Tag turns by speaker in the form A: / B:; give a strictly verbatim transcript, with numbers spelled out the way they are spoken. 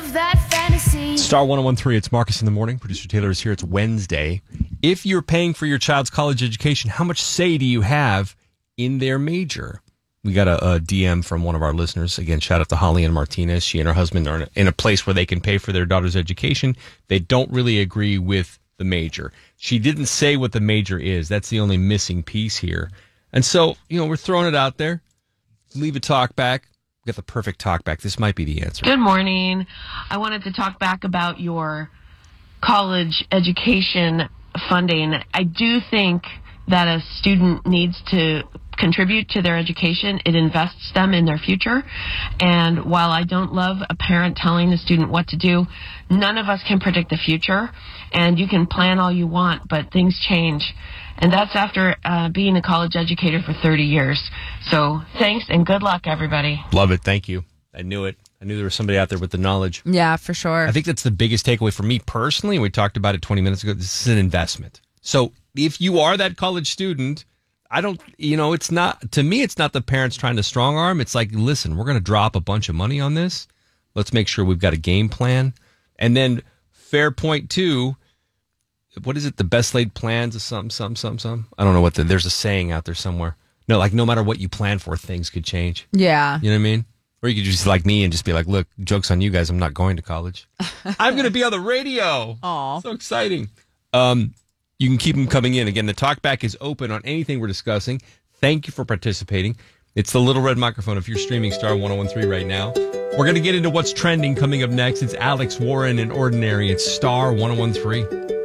A: of that fantasy.
B: Star one oh one three, it's Marcus in the morning. Producer Taylor is here. It's Wednesday. If you're paying for your child's college education, how much say do you have in their major? We got a, a D M from one of our listeners. Again, shout out to Holly and Martinez. She and her husband are in a, in a place where they can pay for their daughter's education. They don't really agree with the major. She didn't say what the major is. That's the only missing piece here. And so, you know, we're throwing it out there. Leave a talk back. We got the perfect talk back. This might be the answer.
C: Good morning. I wanted to talk back about your college education funding. I do think that a student needs to contribute to their education. It invests them in their future. And while I don't love a parent telling a student what to do, none of us can predict the future. And you can plan all you want, but things change. And that's after uh, being a college educator for thirty years. So thanks and good luck, everybody.
B: Love it. Thank you. I knew it. I knew there was somebody out there with the knowledge.
D: Yeah, for sure.
B: I think that's the biggest takeaway for me personally. We talked about it twenty minutes ago. This is an investment. So if you are that college student, I don't, you know, it's not, to me, it's not the parents trying to strong arm. It's like, listen, we're going to drop a bunch of money on this. Let's make sure we've got a game plan. And then fair point two, what is it? The best laid plans of something, something, something, something. I don't know what the, there's a saying out there somewhere. No, like no matter what you plan for, things could change.
D: Yeah.
B: You know what I mean? Or you could just like me and just be like, look, joke's on you guys. I'm not going to college. I'm going to be on the radio.
D: Aw.
B: So exciting. Um, you can keep them coming in. Again, the talkback is open on anything we're discussing. Thank you for participating. It's the little red microphone if you're streaming Star one oh one three right now. We're going to get into what's trending coming up next. It's Alex Warren and Ordinary. It's Star one oh one three.